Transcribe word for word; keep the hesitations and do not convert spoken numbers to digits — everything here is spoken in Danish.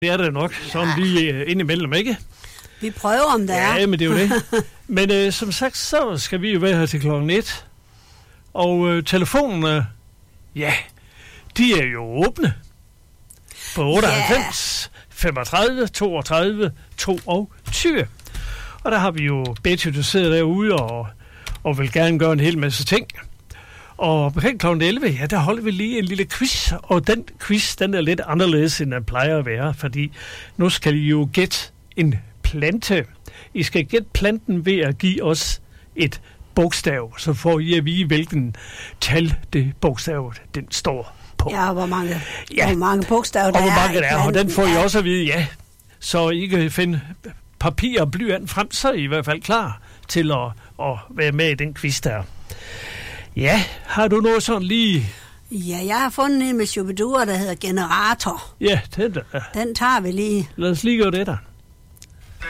Det er det nok, sådan ja. lige indimellem, ikke? Vi prøver, om der ja, er. Ja, men det er jo det. Men øh, som sagt, så skal vi jo være her til klokken et. Og øh, telefonerne, ja, de er jo åbne. På otteoghalvfems, yeah. femogtredive, toogtredive, toogtyve. Og der har vi jo Betty, der sidder derude og, og vil gerne gøre en hel masse ting. Og omkring klokken elleve, ja, der holder vi lige en lille quiz. Og den quiz, den er lidt anderledes, end den plejer at være. Fordi nu skal I jo gætte en plante. I skal gætte planten ved at give os et bogstav. Så får I at vide, hvilken tal det bogstav, den står på. Ja, hvor mange, ja. hvor mange bogstaver der og hvor mange er. der er, og den får I også at vide, ja. Så I kan finde papir og blyant frem, så er I i hvert fald klar til at, at være med i den quiz der. Ja, har du noget sådan lige... Ja, jeg har fundet en med Shubidua, der hedder Generator. Ja, den der. Den tager vi lige. Lad os lige gøre det der.